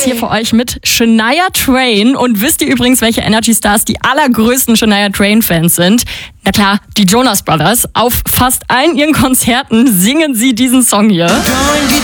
jetzt hier für euch mit Shania Twain. Und wisst ihr übrigens, welche Energy Stars die allergrößten Shania Twain-Fans sind? Na klar, die Jonas Brothers. Auf fast allen ihren Konzerten singen sie diesen Song hier.